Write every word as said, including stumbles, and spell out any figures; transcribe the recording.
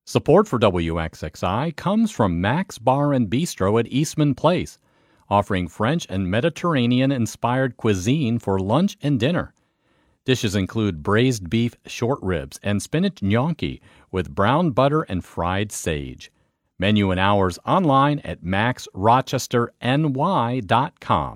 Support for W X X I comes from Max Bar and Bistro at Eastman Place, offering French and Mediterranean-inspired cuisine for lunch and dinner. Dishes include braised beef short ribs and spinach gnocchi with brown butter and fried sage. Menu and hours online at max rochester n y dot com.